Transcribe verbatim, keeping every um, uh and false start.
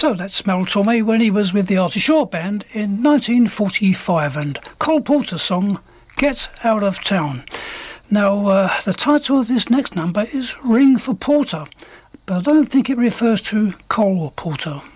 So that's Merrill Tormé when he was with the Artie Shaw Band in nineteen forty-five, and Cole Porter's song, Get Out of Town. Now, uh, the title of this next number is Ring for Porter, but I don't think it refers to Cole Porter.